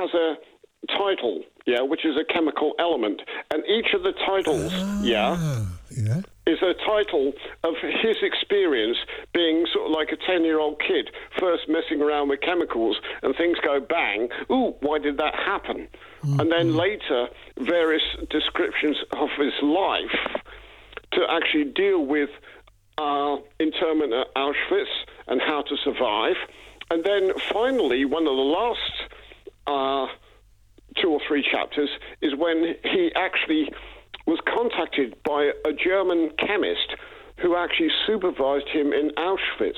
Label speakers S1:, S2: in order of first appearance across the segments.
S1: has a title, which is a chemical element. And each of the titles, is a title of his experience being sort of like a 10-year-old kid, first messing around with chemicals, and things go bang. Ooh, why did that happen? And then later, various descriptions of his life to actually deal with internment at Auschwitz and how to survive. And then finally, one of the last 2 or 3 chapters is when he actually was contacted by a German chemist who actually supervised him in Auschwitz.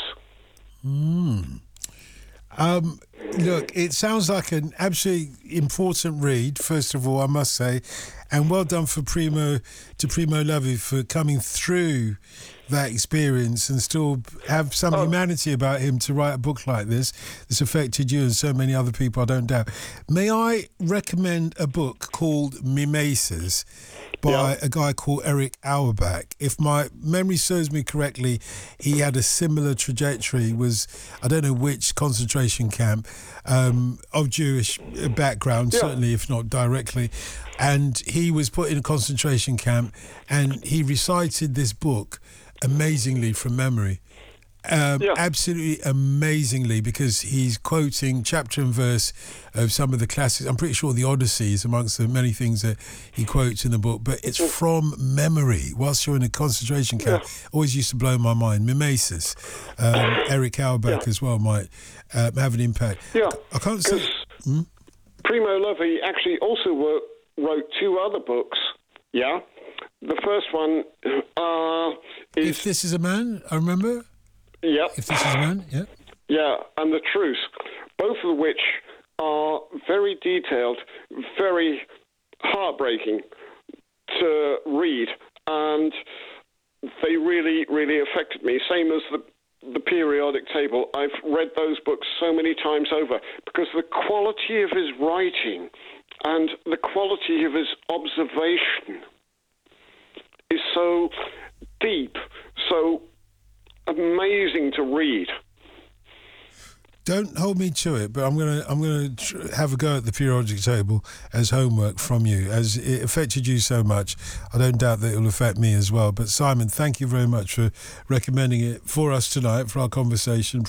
S2: Look, it sounds like an absolutely important read, first of all, I must say, and well done to Primo Levi for coming through that experience and still have some humanity about him to write a book like this that's affected you and so many other people, I don't doubt. May I recommend a book called Mimesis by a guy called Erich Auerbach? If my memory serves me correctly, he had a similar trajectory, was, I don't know which concentration camp, of Jewish background, certainly, if not directly. And he was put in a concentration camp and he recited this book amazingly from memory. Absolutely amazingly, because he's quoting chapter and verse of some of the classics. I'm pretty sure the Odyssey is amongst the many things that he quotes in the book, but it's from memory whilst you're in a concentration camp. Always used to blow my mind. Mimesis, Erich Auerbach as well might have an impact. I can't say.
S1: Primo Levi actually also wrote 2 other books. The first one is
S2: If This Is a Man, I remember. If This Is a Man,
S1: and The Truth, both of which are very detailed, very heartbreaking to read, and they really, really affected me. Same as the periodic table. I've read those books so many times over because the quality of his writing and the quality of his observation is so deep, so amazing to read.
S2: Don't hold me to it, but I'm gonna have a go at the periodic table as homework from you, as it affected you so much. I don't doubt that it will affect me as well. But Simon, thank you very much for recommending it for us tonight for our conversation.